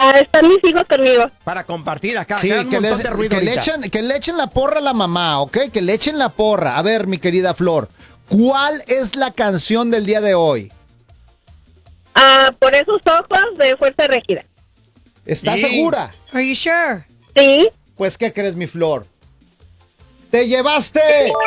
están mis hijos conmigo. Para compartir acá. Sí, Hagan un montón de ruido ahorita. que le echen la porra a la mamá, ¿ok? Que le echen la porra. A ver, mi querida Flor, ¿cuál es la canción del día de hoy? Por esos ojos de Fuerza Regida. ¿Estás Sí. segura? Are you sure? Sí. Pues, ¿qué crees, mi Flor? ¡Te llevaste